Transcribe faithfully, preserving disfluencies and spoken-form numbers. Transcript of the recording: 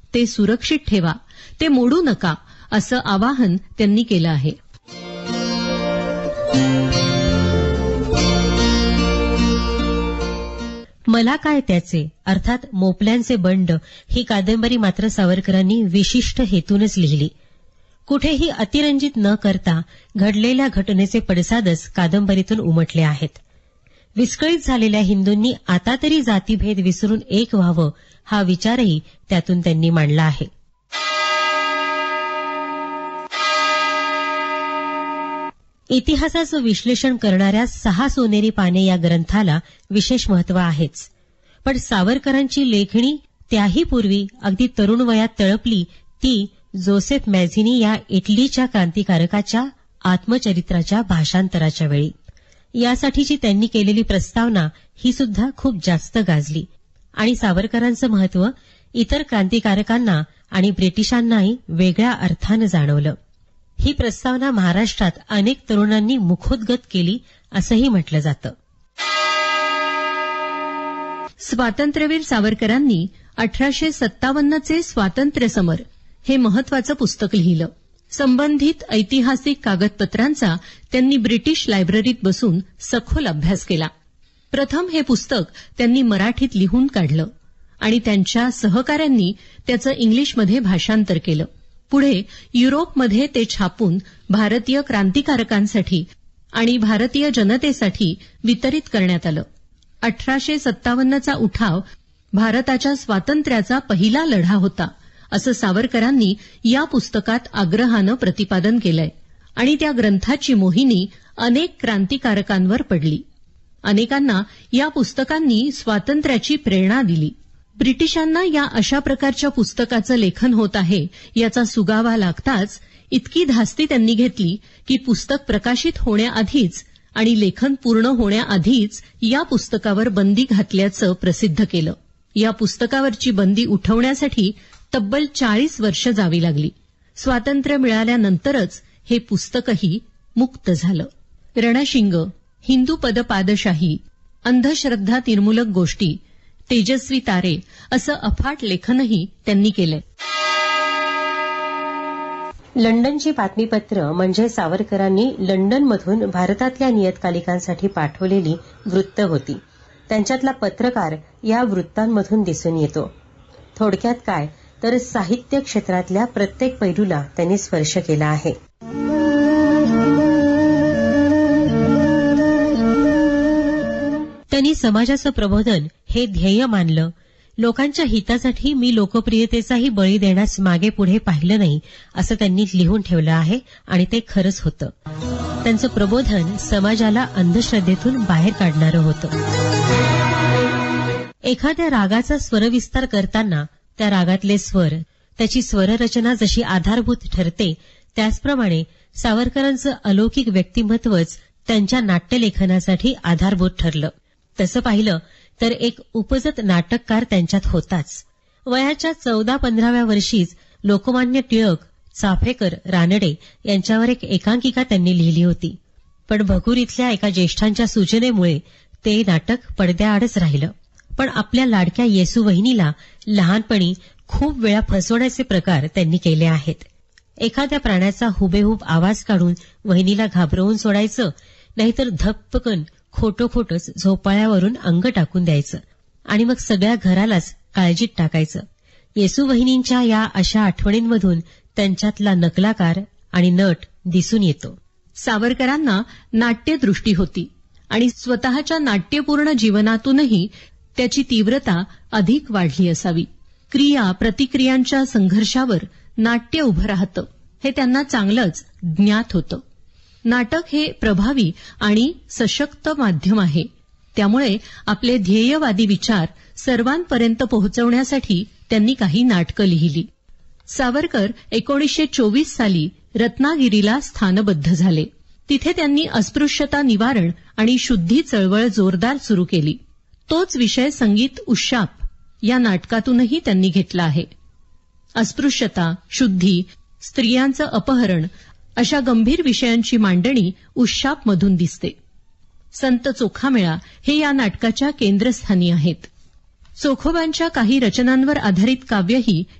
ते सुरक्षित ठेवा, ते मोडू नका, असं आवाहन त्यांनी केलं आहे. मला काय त्याचे अर्थात मोपल्यांचे बंड ही कादंबरी मात्र सावरकरांनी विशिष्ट हेतूनच लिहिली. कुठेही अतिरंजित न करता घडलेल्या घटनेचे पडसादच कादंबरीतून उमटले आहेत. विस्कळीत झालेल्या हिंदूंनी आता तरी जातीभेद विसरून एक व्हावं हा विचारही त्यातून त्यांनी मांडला आहे. इतिहासाचं विश्लेषण करणाऱ्या सहा सोनेरी पाने या ग्रंथाला विशेष महत्व आहेच. पण सावरकरांची लेखणी त्याही पूर्वी अगदी तरुण वयात तळपली ती जोसेफ मॅझिनी या इटलीच्या क्रांतिकारकाच्या आत्मचरित्राच्या भाषांतराच्या वेळी. यासाठीची त्यांनी केलेली प्रस्तावना ही सुद्धा खूप जास्त गाजली आणि सावरकरांचं महत्व इतर क्रांतिकारकांना आणि ब्रिटिशांनाही वेगळ्या अर्थानं जाणवलं. ही प्रस्तावना महाराष्ट्रात अनेक तरुणांनी मुखोद्गत केली असंही म्हटलं जातं. स्वातंत्र्यवीर सावरकरांनी अठराशे सत्तावन्नचे स्वातंत्र्य समर हे महत्वाचं पुस्तक लिहिलं. संबंधित ऐतिहासिक कागदपत्रांचा त्यांनी ब्रिटिश लायब्ररीत बसून सखोल अभ्यास केला. प्रथम हे पुस्तक त्यांनी मराठीत लिहून काढलं आणि त्यांच्या सहकाऱ्यांनी त्याचं इंग्लिशमध्ये भाषांतर केलं. पुढे युरोपमध्ये ते छापून भारतीय क्रांतिकारकांसाठी आणि भारतीय जनतेसाठी वितरित करण्यात आलं. अठराशे सत्तावन्नचा उठाव भारताच्या स्वातंत्र्याचा पहिला लढा होता असं सावरकरांनी या पुस्तकात आग्रहानं प्रतिपादन केलंय आणि त्या ग्रंथाची मोहिनी अनेक क्रांतिकारकांवर पडली. अनेकांना या पुस्तकांनी स्वातंत्र्याची प्रेरणा दिली. ब्रिटिशांना या अशा प्रकारच्या पुस्तकाचं लेखन होत आहे याचा सुगावा लागताच इतकी धास्ती त्यांनी घेतली की पुस्तक प्रकाशित होण्याआधीच आणि लेखन पूर्ण होण्याआधीच या पुस्तकावर बंदी घातल्याचं प्रसिद्ध केलं. या पुस्तकावरची बंदी उठवण्यासाठी तब्बल चाळीस वर्ष जावी लागली. स्वातंत्र्य मिळाल्यानंतरच हे पुस्तकही मुक्त झालं. रणशिंग, हिंदू पद पादशाही, अंधश्रद्धा निर्मूलक गोष्टी, तेजस्वी तारे असं अफाट लेखनही त्यांनी केलंय. लंडनची बातमीपत्र म्हणजे सावरकरांनी लंडनमधून भारतातल्या नियतकालिकांसाठी पाठवलेली वृत्त होती. त्यांच्यातला पत्रकार या वृत्तांमधून दिसून येतो. थोडक्यात काय तर साहित्य क्षेत्रातल्या प्रत्येक पैलूला त्यांनी स्पर्श केला आहे. त्यांनी समाजाचं प्रबोधन हे ध्येय मानलं. लोकांच्या हितासाठी मी लोकप्रियतेचाही बळी देण्यास मागे पुढे पाहिलं नाही असं त्यांनी लिहून ठेवलं आहे आणि ते खरंच होतं. त्यांचं प्रबोधन समाजाला अंधश्रद्धेतून बाहेर काढणारं होतं. एखाद्या रागाचा स्वरविस्तार करताना त्या रागातले स्वर, त्याची स्वररचना जशी आधारभूत ठरते त्याचप्रमाणे सावरकरांचं अलौकिक व्यक्तिमत्वच त्यांच्या नाट्यलेखनासाठी आधारभूत ठरलं. तसं पाहिलं तर एक उपजत नाटककार त्यांच्यात होताच. वयाच्या चौदा पंधराव्या वर्षीच लोकमान्य टिळक, चाफेकर, रानडे यांच्यावर एक एकांकिका त्यांनी लिहिली होती. पण भगूर इथल्या एका ज्येष्ठांच्या सूचनेमुळे ते नाटक पडद्याआडच राहिलं. पण आपल्या लाडक्या येसू वहिनीला लहानपणी खूप वेळा फसवण्याचे प्रकार त्यांनी केले आहेत. एखाद्या प्राण्याचा हुबेहूब आवाज काढून वहिनीला घाबरवून सोडायचं, नाहीतर धप्पकन खोटं खोटंच झोपाळ्यावरून अंग टाकून द्यायचं आणि मग सगळ्या घरालाच काळजीत टाकायचं. येसू वहिनींच्या या अशा आठवणींमधून त्यांच्यातला नकलाकार आणि नट दिसून येतो. सावरकरांना नाट्यदृष्टी होती आणि स्वतःच्या नाट्यपूर्ण जीवनातूनही त्याची तीव्रता अधिक वाढली असावी. क्रिया प्रतिक्रियांच्या संघर्षावर नाट्य उभं राहतं हे त्यांना चांगलंच ज्ञात होतं. नाटक हे प्रभावी आणि सशक्त माध्यम आहे. त्यामुळे आपले ध्येयवादी विचार सर्वांपर्यंत पोहोचवण्यासाठी त्यांनी काही नाटकं लिहिली. सावरकर एकोणीसशे चोवीस साली रत्नागिरीला स्थानबद्ध झाले. तिथे त्यांनी अस्पृश्यता निवारण आणि शुद्धी चळवळ जोरदार सुरू केली. तोच विषय संगीत उशाप या नाटकातूनही त्यांनी घेतला आहे. अस्पृश्यता, शुद्धी, स्त्रियांचं अपहरण अशा गंभीर विषयांची मांडणी उशापमधून दिसते. संत चोखामेळा हे या नाटकाच्या केंद्रस्थानी आहेत. चोखोबांच्या काही रचनांवर आधारित काव्यही